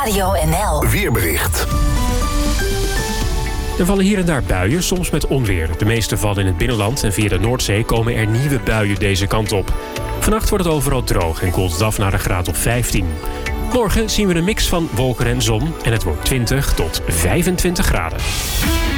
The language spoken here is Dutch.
Radio NL. Weerbericht. Er vallen hier en daar buien, soms met onweer. De meeste vallen in het binnenland en via de Noordzee komen er nieuwe buien deze kant op. Vannacht wordt het overal droog en koelt het af naar een graad of 15. Morgen zien we een mix van wolken en zon en het wordt 20 tot 25 graden.